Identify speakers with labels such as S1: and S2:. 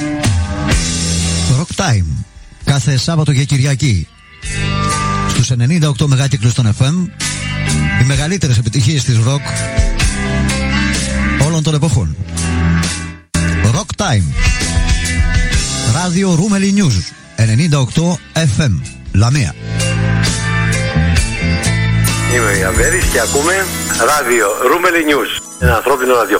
S1: Rock Time. Κάθε Σάββατο και Κυριακή στους 98 μεγάκυκλους των FM. Οι μεγαλύτερες επιτυχίες της rock όλων των εποχών. Rock Time. Ράδιο Ρούμελι News 98 FM Λαμία.
S2: Είμαι η Αβέρης και ακούμε Ράδιο Ρούμελι News. Ένα ανθρώπινο ραδιόφωνο.